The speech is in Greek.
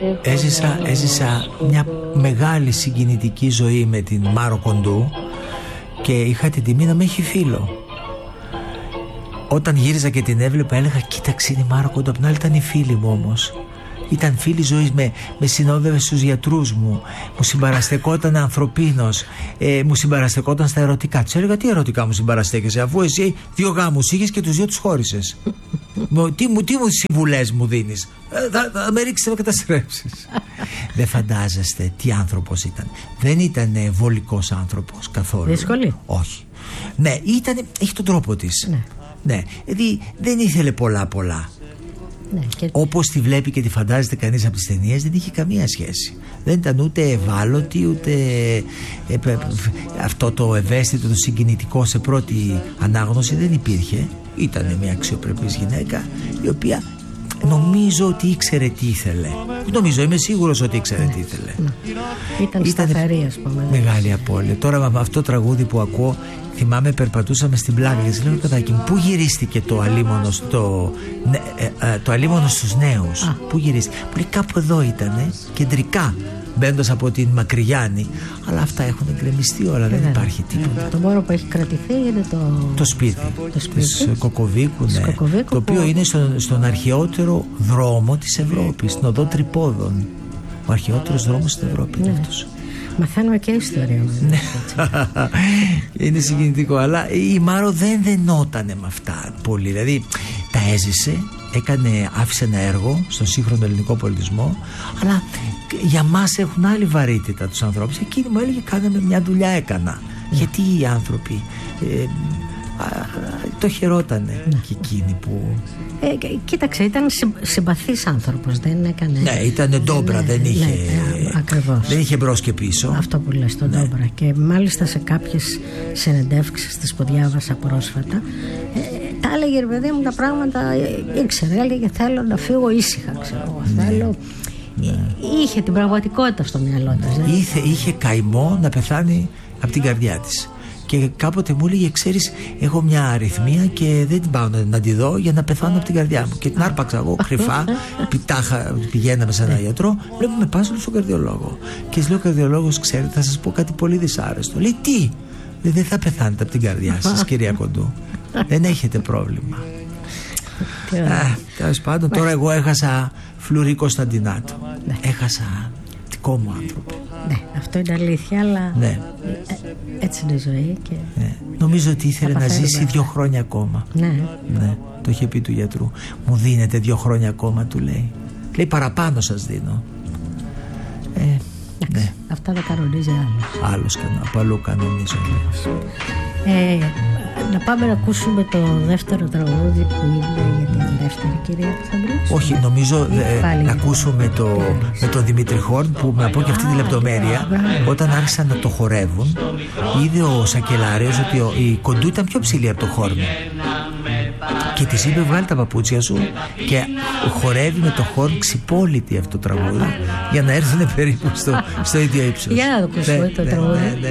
Έζησα μια μεγάλη συγκινητική ζωή με την Μάρο Κοντού και είχα την τιμή να με έχει φίλο. Όταν γύριζα και την έβλεπα έλεγα κοίταξε, είναι η Μάρο Κοντού. Απ' την άλλη ήταν η φίλη μου όμως. Ήταν φίλη ζωής, με συνόδευε στους γιατρούς μου συμπαραστεκόταν ανθρωπίνος, μου συμπαραστεκόταν στα ερωτικά. Τους έλεγα τι ερωτικά μου συμπαραστέκεσαι, αφού εσύ 2 γάμους είχες και τους 2 τους χώρισες. τι μου συμβουλές μου δίνεις, θα με ρίξεις να με καταστρέψεις. Δεν φαντάζεστε τι άνθρωπος ήταν. Δεν ήταν βολικός άνθρωπος καθόλου. Δύσκολη. Όχι. Ναι, έχει τον τρόπο της. Ναι. Δηλαδή δεν ήθελε πολλά. Ναι, όπως τη βλέπει και τη φαντάζεται κανείς από τις ταινίες, δεν είχε καμία σχέση. Δεν ήταν ούτε ευάλωτη, ούτε αυτό το ευαίσθητο, το συγκινητικό σε πρώτη ανάγνωση δεν υπήρχε. Ήταν μια αξιοπρεπής γυναίκα, η οποία νομίζω ότι ήξερε τι ήθελε. Είμαι σίγουρος ότι ήξερε τι ήθελε. Ήταν σταθερή, ας πούμε. Μεγάλη απώλεια. Τώρα με αυτό το τραγούδι που ακούω, θυμάμαι περπατούσαμε στην πλάκα και της λέω παιδάκι μου, πού γυρίστηκε το αλίμονο στους νέους? Πού γυρίστηκε? Που λέει κάπου εδώ ήτανε, κεντρικά, μπαίνοντας από την Μακρυγιάννη. Αλλά αυτά έχουν γκρεμιστεί όλα, δεν υπάρχει τίποτα. Το μόνο που έχει κρατηθεί είναι το σπίτι της Κοκοβίκου, το οποίο είναι στον αρχαιότερο δρόμο της Ευρώπης, στην οδό Τρυπόδων. Ο αρχαιότερος δρόμος στην Ευρώπη είναι αυτός. Μαθαίνουμε και ιστορία. Είναι συγκινητικό. Αλλά η Μάρο δεν δενότανε με αυτά πολύ. Δηλαδή τα έζησε, άφησε ένα έργο στον σύγχρονο ελληνικό πολιτισμό, αλλά για μας έχουν άλλη βαρύτητα τους ανθρώπους. Εκείνη μου έλεγε κάναμε μια δουλειά, έκανα. Γιατί οι άνθρωποι το χαιρότανε και εκείνη που... Κοίταξε, ήταν συμπαθής άνθρωπος, δεν έκανε... Ναι, ήταν ντόμπρα, δεν είχε μπρος και πίσω. Αυτό που λες, τον ντόμπρα. Και μάλιστα σε κάποιες συνεντεύξεις τις που διάβασα πρόσφατα, τα έλεγε ρε παιδί μου τα πράγματα, ήξερε, έλεγε θέλω να φύγω ήσυχα, ξέρω, θέλω... Είχε την πραγματικότητα στο μυαλό της. Είχε καημό να πεθάνει από την καρδιά της. Και κάποτε μου έλεγε, ξέρεις, έχω μια αριθμία και δεν την πάω να τη δω για να πεθάνω από την καρδιά μου. Και την άρπαξα εγώ κρυφά, πηγαίναμε σε έναν γιατρό, βλέπουμε πας στον καρδιολόγο. Και της λέω, καρδιολόγος, ξέρετε, θα σας πω κάτι πολύ δυσάρεστο. Λέει, τι? Δεν θα πεθάνετε από την καρδιά σας, κυρία Κοντού. Δεν έχετε πρόβλημα. Τέλος πάντων, τώρα εγώ έχασα Φλουρί Κωνσταντινάτο. Έχασα δικό μου άνθρωπο. Ναι, αυτό είναι αλήθεια, αλλά έτσι είναι η ζωή. Και... νομίζω ότι ήθελε να ζήσει 2 χρόνια ακόμα. Ναι, το είχε πει του γιατρού. Μου δίνετε 2 χρόνια ακόμα, του λέει. Λέει παραπάνω σας δίνω. Αυτά δεν κανονίζει άλλος. Από αλλού κανονίζει. Να πάμε να ακούσουμε το δεύτερο τραγούδι που είναι για την δεύτερη κυρία που θα βρεις. Όχι, νομίζω να ακούσουμε με τον Δημήτρη Χόρν, που να πω και αυτή τη λεπτομέρεια. Όταν άρχισαν να το χορεύουν, είδε ο Σακελάριος ότι η Κοντού ήταν πιο ψηλή από το Χόρν και της είπε βγάλει τα παπούτσια σου και χορεύει με το Χόρν ξυπόλυτη αυτό το τραγούδι για να έρθουν περίπου στο ίδιο ύψος. Για να το ακούσουμε το τραγούδι.